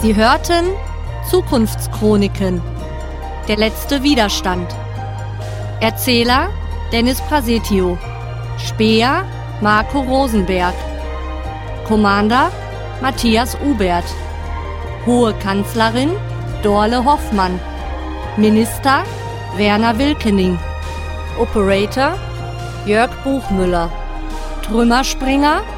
Sie hörten Zukunftschroniken. Der letzte Widerstand. Erzähler Dennis Prasetio. Späher Marco Rosenberg. Commander Matthias Ubert. Hohe Kanzlerin Dorle Hoffmann. Minister Werner Wilkening. Operator Jörg Buchmüller. Trümmerspringer